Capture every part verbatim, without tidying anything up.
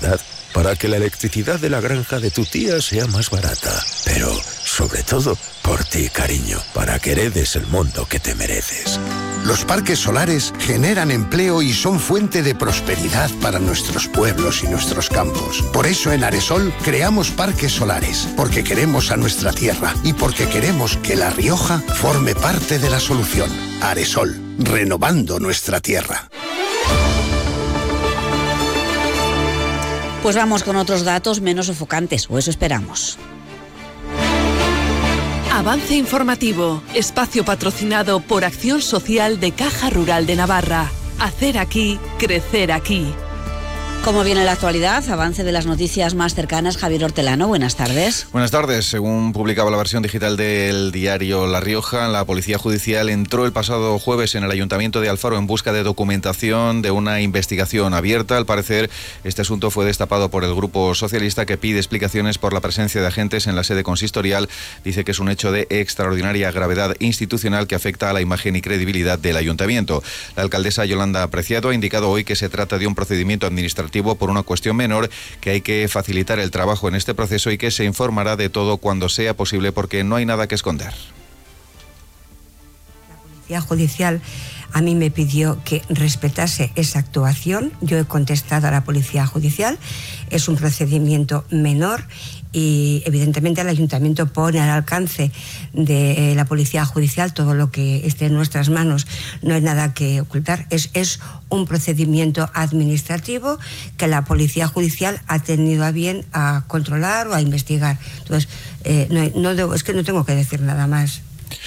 para que la electricidad de la granja de tu tía sea más barata. Pero, sobre todo, por ti, cariño, para que heredes el mundo que te mereces. Los parques solares generan empleo y son fuente de prosperidad para nuestros pueblos y nuestros campos. Por eso en Aresol creamos parques solares, porque queremos a nuestra tierra y porque queremos que La Rioja forme parte de la solución. Aresol, renovando nuestra tierra. Pues vamos con otros datos menos sofocantes, o eso esperamos. Avance informativo, espacio patrocinado por Acción Social de Caja Rural de Navarra. Hacer aquí, crecer aquí. ¿Cómo viene la actualidad? Avance de las noticias más cercanas. Javier Hortelano, buenas tardes. Buenas tardes. Según publicaba la versión digital del diario La Rioja, la Policía Judicial entró el pasado jueves en el Ayuntamiento de Alfaro en busca de documentación de una investigación abierta. Al parecer, este asunto fue destapado por el Grupo Socialista, que pide explicaciones por la presencia de agentes en la sede consistorial. Dice que es un hecho de extraordinaria gravedad institucional que afecta a la imagen y credibilidad del Ayuntamiento. La alcaldesa Yolanda Preciado ha indicado hoy que se trata de un procedimiento administrativo por una cuestión menor, que hay que facilitar el trabajo en este proceso y que se informará de todo cuando sea posible porque no hay nada que esconder. La Policía Judicial a mí me pidió que respetase esa actuación. Yo he contestado a la Policía Judicial. Es un procedimiento menor y evidentemente el Ayuntamiento pone al alcance de la Policía Judicial todo lo que esté en nuestras manos. No hay nada que ocultar. Es, es un procedimiento administrativo que la Policía Judicial ha tenido a bien a controlar o a investigar. Entonces, eh, no, no debo, es que no tengo que decir nada más.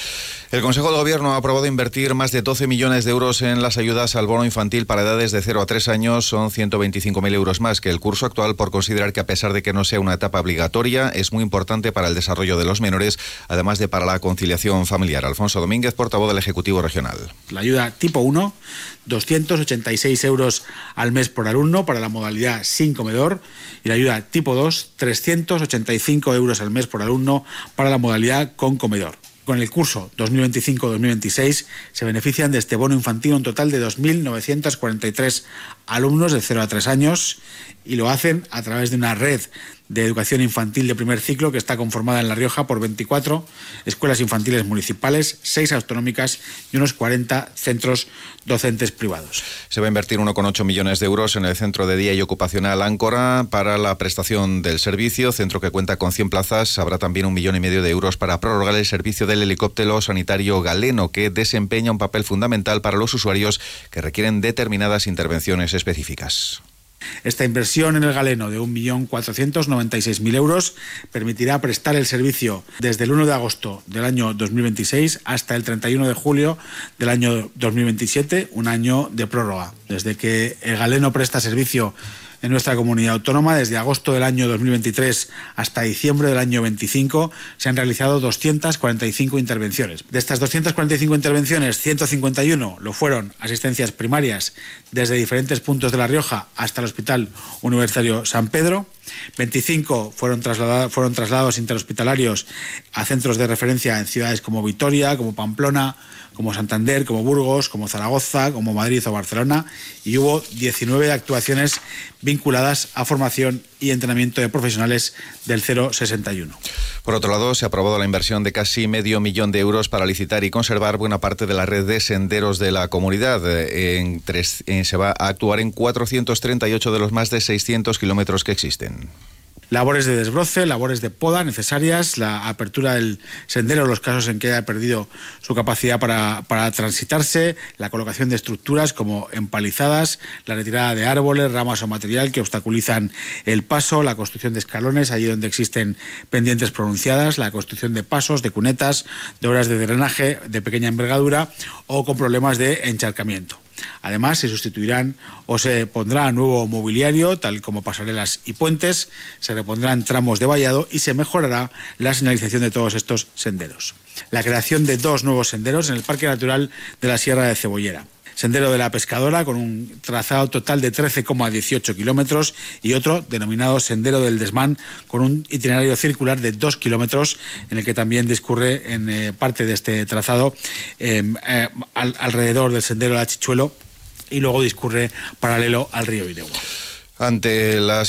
El Consejo de Gobierno ha aprobado invertir más de doce millones de euros en las ayudas al bono infantil para edades de cero a tres años. Son ciento veinticinco mil euros más que el curso actual, por considerar que, a pesar de que no sea una etapa obligatoria, es muy importante para el desarrollo de los menores, además de para la conciliación familiar. Alfonso Domínguez, portavoz del Ejecutivo Regional. La ayuda tipo uno, doscientos ochenta y seis euros al mes por alumno para la modalidad sin comedor, y la ayuda tipo dos, trescientos ochenta y cinco euros al mes por alumno para la modalidad con comedor. Con el curso dos mil veinticinco dos mil veintiséis se benefician de este bono infantil un total de dos mil novecientos cuarenta y tres alumnos de cero a tres años, y lo hacen a través de una red de educación infantil de primer ciclo que está conformada en La Rioja por veinticuatro escuelas infantiles municipales, seis autonómicas y unos cuarenta centros docentes privados. Se va a invertir uno coma ocho millones de euros en el Centro de Día y Ocupacional Áncora para la prestación del servicio, centro que cuenta con cien plazas. Habrá también un millón y medio de euros para prorrogar el servicio del helicóptero sanitario galeno, que desempeña un papel fundamental para los usuarios que requieren determinadas intervenciones específicas. Esta inversión en el galeno de un millón cuatrocientos noventa y seis mil euros permitirá prestar el servicio desde el uno de agosto del año dos mil veintiséis hasta el treinta y uno de julio del año dos mil veintisiete, un año de prórroga. Desde que el galeno presta servicio en nuestra comunidad autónoma, desde agosto del año dos mil veintitrés hasta diciembre del año veinticinco, se han realizado doscientas cuarenta y cinco intervenciones. De estas doscientas cuarenta y cinco intervenciones, ciento cincuenta y uno lo fueron asistencias primarias desde diferentes puntos de La Rioja hasta el Hospital Universitario San Pedro. veinticinco fueron trasladados, fueron traslados interhospitalarios a centros de referencia en ciudades como Vitoria, como Pamplona, como Santander, como Burgos, como Zaragoza, como Madrid o Barcelona, y hubo diecinueve actuaciones vinculadas a formación y entrenamiento de profesionales del cero sesenta y uno. Por otro lado, se ha aprobado la inversión de casi medio millón de euros para licitar y conservar buena parte de la red de senderos de la comunidad. En tres, en, se va a actuar en cuatrocientos treinta y ocho de los más de seiscientos kilómetros que existen. Labores de desbroce, labores de poda necesarias, la apertura del sendero en los casos en que haya perdido su capacidad para, para transitarse, la colocación de estructuras como empalizadas, la retirada de árboles, ramas o material que obstaculizan el paso, la construcción de escalones allí donde existen pendientes pronunciadas, la construcción de pasos, de cunetas, de obras de drenaje de pequeña envergadura o con problemas de encharcamiento. Además, se sustituirán o se pondrá nuevo mobiliario, tal como pasarelas y puentes, se repondrán tramos de vallado y se mejorará la señalización de todos estos senderos. La creación de dos nuevos senderos en el Parque Natural de la Sierra de Cebollera. Sendero de la Pescadora, con un trazado total de trece coma dieciocho kilómetros, y otro denominado Sendero del Desmán, con un itinerario circular de dos kilómetros, en el que también discurre en eh, parte de este trazado eh, eh, al, alrededor del Sendero del Achichuelo, y luego discurre paralelo al río Iregua. Ante las